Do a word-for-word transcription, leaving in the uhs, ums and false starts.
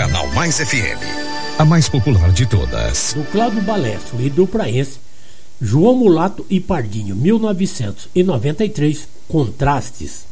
Canal Mais F M, a mais popular de todas. Do Cláudio Balestro e do praense João Mulato e Pardinho, mil novecentos e noventa e três, Contrastes.